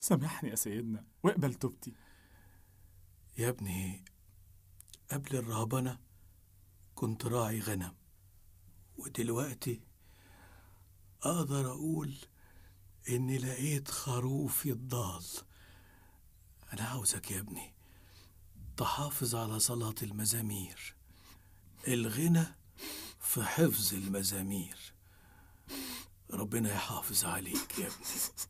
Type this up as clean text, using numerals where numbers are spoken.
سامحني يا سيدنا واقبل توبتي. يا ابني، قبل الرهبنة كنت راعي غنم، ودلوقتي أقدر أقول إني لقيت خروفي الضال. أنا عاوزك يا ابني تحافظ على صلاة المزامير، الغنى في حفظ المزامير. ربنا يحافظ عليك يا ابني.